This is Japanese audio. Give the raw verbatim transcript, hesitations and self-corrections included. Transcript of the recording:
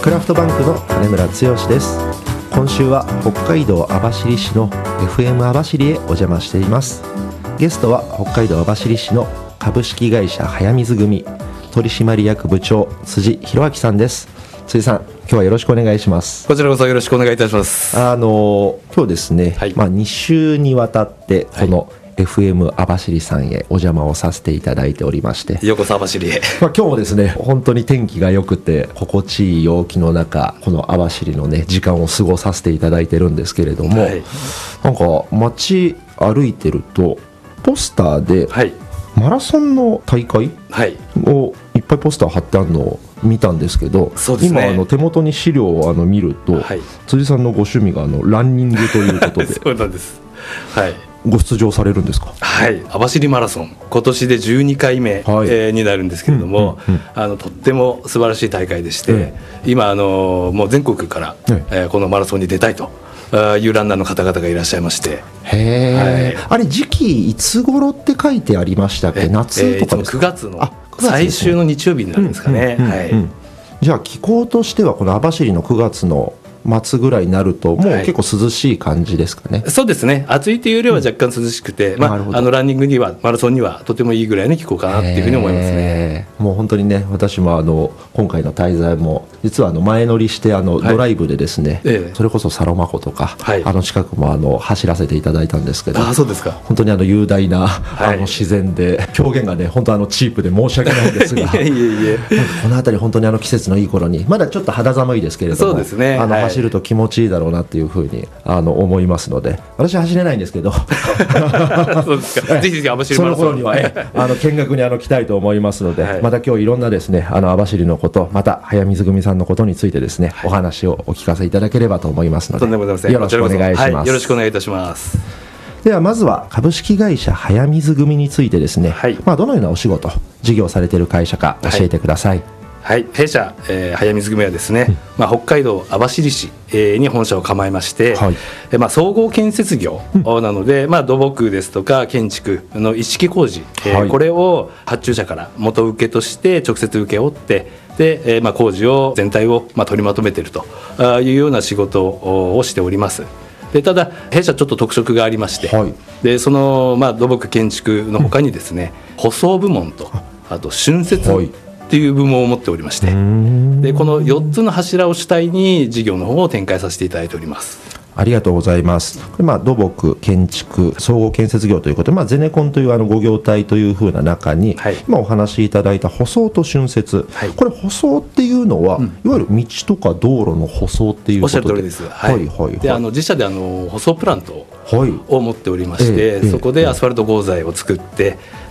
クラフトバンクの金村剛です。今週は北海道網走市の エフエム 網走へお邪魔しています。ゲストは北海道網走市の株式会社早水組取締役部長辻弘明さんです。辻さん、今日はよろしくお願いします。 こちらこそよろしくお願いいたします。 あの今日ですね、はい、まあ、に週にわたってこの、はい、エフエム 網走さんへお邪魔をさせていただいておりまして、 ようこそ網走へ。 まあ、今日もですね本当に天気が良くて心地いい陽気の中、この網走のね時間を過ごさせていただいてるんですけれども、はい、なんか街歩いてるとポスターで、はい、マラソンの大会をいっぱいポスター貼ってあるのを見たんですけど、 そうですね、 今あの手元に資料をあの見ると、はい、辻さんのご趣味があのランニングということでそうなんです、はい、 ご出場されるんですか？ はい、網走マラソン今年でじゅうにかいめ、はい、えー、になるんですけれども、うんうんうん、あのとっても素晴らしい大会でして、ええ、今あのもう全国から、えええー、このマラソンに出たいというランナーの方々がいらっしゃいまして。 へー、はい、あれ時期いつ頃って書いてありましたっけ？夏とかですか？ くがつの最終の日曜日になるんですかね。 じゃあ気候としてはこの網走のくがつの末ぐらいになるともう結構涼しい感じですかね？ はい、そうですね、暑いというよりは若干涼しくて、うん、まあ、あのランニングにはマラソンにはとてもいいぐらいの気候かなっていうふうに思いますね。 もう本当にね、私もあの今回の滞在も実はあの前乗りしてあのドライブでですね、はい、それこそサロマ湖とか、はい、あの近くもあの走らせていただいたんですけど、 あ、そうですか。 本当にあの雄大なあの自然で、表現がね本当あのチープで申し訳ないんですがいえいえいえ、この辺り本当にあの季節のいい頃にまだちょっと肌寒いですけれども、 そうですね、 あの走ると気持ちいいだろうなっていうふうにあの思いますので、私は走れないんですけどそうですかぜひぜひ網走マラソン、 その頃には、ね、あの見学にあの来たいと思いますので、はい、また今日いろんなですねあの網走のこと、また早水組さんのことについてですね、はい、お話をお聞かせいただければと思いますので、 とんでもございません、 よろしくお願いします。 はい、よろしくお願いいたします。 ではまずは株式会社早水組についてですね、はい、まあ、どのようなお仕事事業されている会社か教えてください。 はい、弊社、えー、早水組はですね、うん、まあ、北海道網走市、えー、に本社を構えまして、はい、えーまあ、総合建設業なので、うん、まあ、土木ですとか建築の一式工事、えーはい、これを発注者から元請けとして直接請け負ってで、えーまあ、工事を全体を、まあ、取りまとめているというような仕事をしております。でただ弊社ちょっと特色がありまして、はい、でその、まあ、土木建築の他にですね、うん、舗装部門とあと浚渫、はい、という部門を持っておりまして、でこのよっつの柱を主体に事業の方を展開させていただいております。 ありがとうございます。これまあ土木建築総合建設業ということで、まあ、ゼネコンというあのご業態というふうな中に、はい、今お話しいただいた舗装と浚渫、はい、これ舗装っていうのは、うん、いわゆる道とか道路の舗装っていうことで、 おっしゃる通りです。はいはいはい、であの自社であの舗装プラントを持っておりまして、はい、そこでアスファルト合材を作って